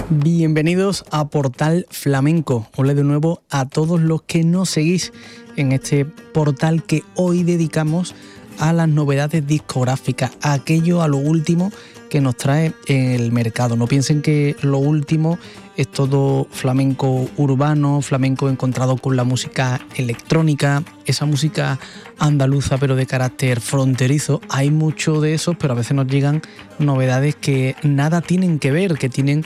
Bienvenidos a Portal Flamenco. Hola de nuevo a todos los que nos seguís en este portal que hoy dedicamos a las novedades discográficas, a aquello, a lo último que nos trae el mercado. No piensen que lo último es todo flamenco urbano, flamenco encontrado con la música electrónica, esa música andaluza pero de carácter fronterizo. Hay mucho de eso, pero a veces nos llegan novedades que nada tienen que ver, que tienen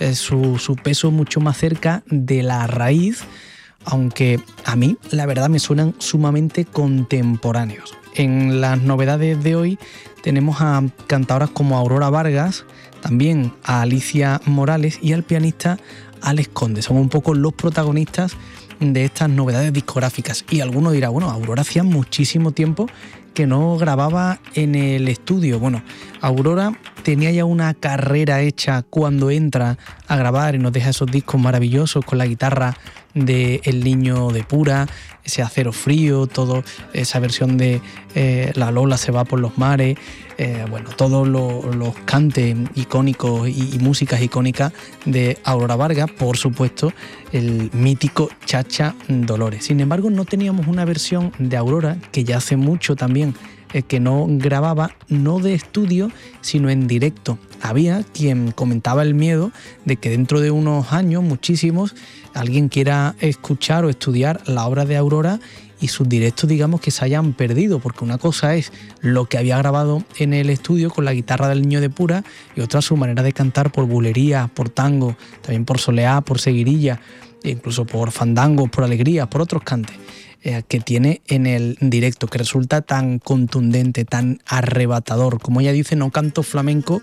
su peso mucho más cerca de la raíz, aunque a mí la verdad me suenan sumamente contemporáneos. En las novedades de hoy tenemos a cantadoras como Aurora Vargas, también a Alicia Morales y al pianista Alex Conde. Son un poco los protagonistas de estas novedades discográficas. Y alguno dirá, bueno, Aurora hacía muchísimo tiempo que no grababa en el estudio. Bueno, Aurora tenía ya una carrera hecha cuando entra a grabar y nos deja esos discos maravillosos con la guitarra de El Niño de Pura, ese Acero Frío, toda esa versión de La Lola se va por los mares, bueno, todos los cantes icónicos y músicas icónicas de Aurora Vargas, por supuesto, el mítico Chacha Dolores. Sin embargo, no teníamos una versión de Aurora, que ya hace mucho también que no grababa, no de estudio, sino en directo. Había quien comentaba el miedo de que dentro de unos años, muchísimos, alguien quiera escuchar o estudiar la obra de Aurora y sus directos, digamos, que se hayan perdido, porque una cosa es lo que había grabado en el estudio con la guitarra del Niño de Pura y otra su manera de cantar por bulería, por tango, también por soleá, por seguirilla, e incluso por fandangos, por alegrías, por otros cantes que tiene en el directo, que resulta tan contundente, tan arrebatador. Como ella dice, no canto flamenco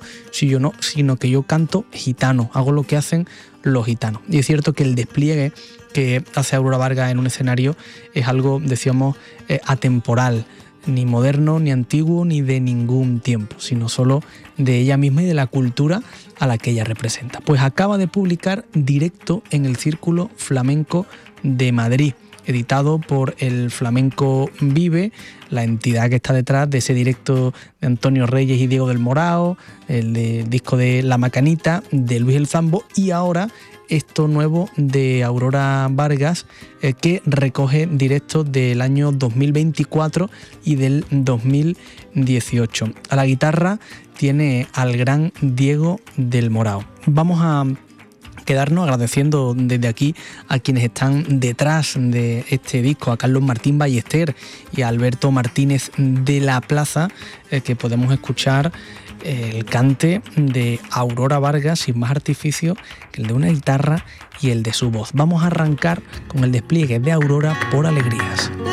sino que yo canto gitano, hago lo que hacen los gitanos. Y es cierto que el despliegue que hace Aurora Vargas en un escenario es algo, decíamos, atemporal, ni moderno, ni antiguo, ni de ningún tiempo, sino solo de ella misma y de la cultura a la que ella representa. Pues acaba de publicar Directo en el Círculo Flamenco de Madrid, editado por el Flamenco Vive, la entidad que está detrás de ese directo de Antonio Reyes y Diego del Morao, el disco de La Macanita, de Luis el Zambo, y ahora esto nuevo de Aurora Vargas, que recoge directos del año 2024 y del 2018. A la guitarra tiene al gran Diego del Morao. Vamos a quedarnos agradeciendo desde aquí a quienes están detrás de este disco, a Carlos Martín Ballester y a Alberto Martínez de la Plaza, que podemos escuchar el cante de Aurora Vargas sin más artificio que el de una guitarra y el de su voz. Vamos a arrancar con el despliegue de Aurora por Alegrías.